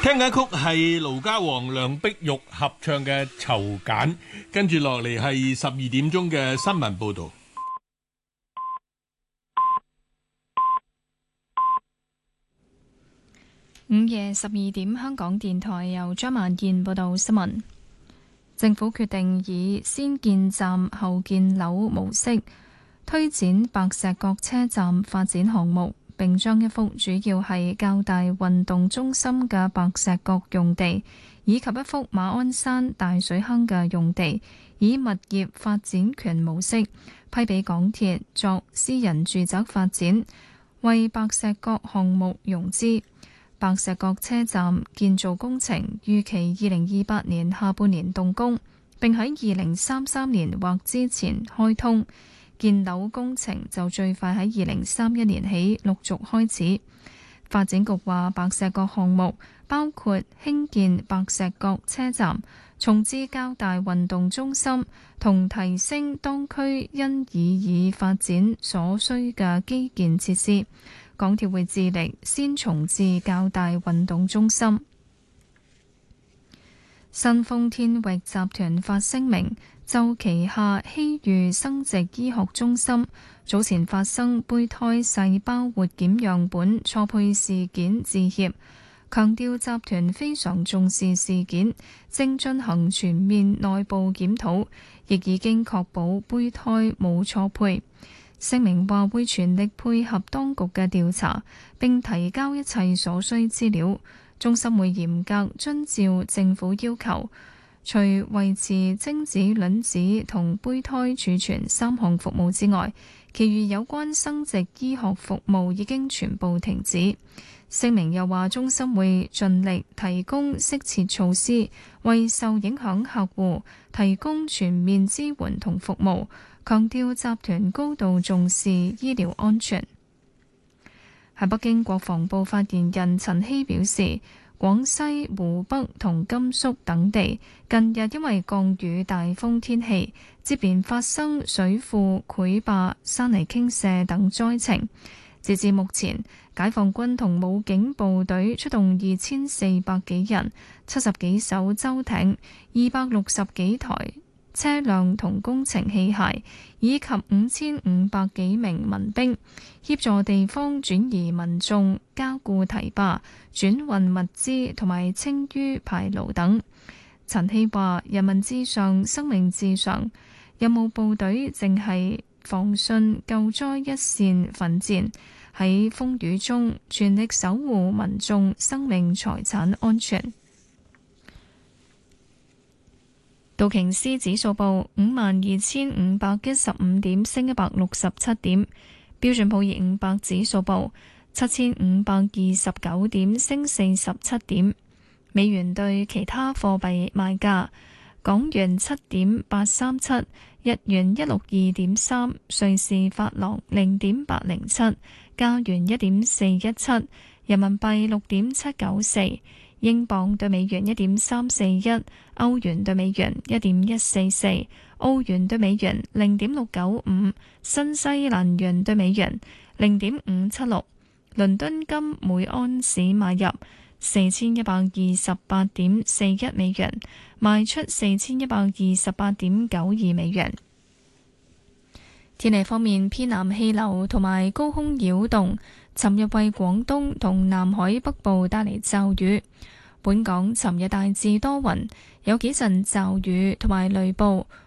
聽緊曲係盧家煌、梁碧玉合唱嘅《囚簡》，跟住落嚟係12點鐘嘅新聞報道。 午夜12點，香港電台由張萬燕報道新聞。政府決定以先建站後建樓模式推展白石角車站發展項目，並將一幅主要係較大運動中心嘅白石角用地，以及一幅馬鞍山大水坑嘅用地，以物業發展權模式批俾港鐵作私人住宅發展，為白石角項目融資。白石角車站建造工程預期2028年下半年動工，並喺2033年或之前開通。建樓工程就最快喺2031年起陸續開始。發展局話，白石角項目包括興建白石角車站、重置較大運動中心同提升當區因以發展所需嘅基建設施。港鐵會致力先重置較大運動中心。新豐天域集團發聲明，就旗下希裕生殖醫學中心早前發生胚胎細胞活檢樣本錯配事件致歉，強調集團非常重視事件，正進行全面內部檢討，亦已經確保胚胎冇錯配。聲明話會全力配合當局嘅調查，並提交一切所需資料。中心會嚴格遵照政府要求，除維持精子、卵子同胚胎儲存3項服務之外，其餘有關生殖醫學服務已經全部停止。聲明又話，中心會盡力提供適切措施，為受影響客戶提供全面支援同服務，強調集團高度重視醫療安全。喺北京，國防部發言人陳希表示，廣西、湖北同甘肅等地近日因為降雨大風天氣，接連發生水庫潰壩、山泥傾瀉等災情。截至目前，解放軍同武警部隊出動2400幾人、70幾艘舟艇、260幾台車輛同工程器械，以及5500幾名民兵，協助地方轉移民眾、加固堤壩、轉運物資同埋清淤排澇等。陳希話：人民至上，生命至上，任務部隊正係防汛救災一線奮戰，喺風雨中全力守護民眾生命財產安全。道瓊斯指數報52,515點，升167點；標準普爾500指數報7,529點，升47點。美元對其他貨幣賣價：港元7.837，日元162.3，瑞士法郎0.807，加元1.417，人民幣6.794。英鎊對美元1.341，歐元對美元1.144，澳元對美元0.695，新西蘭元對美元0.576。倫敦金每安士買入4128.41美元，賣出4128.92美元。天氣方面，偏南氣流同埋高空擾動尋日為廣東同南海北部帶嚟驟雨。本港尋日大致多雲，有幾陣驟雨同埋雷暴，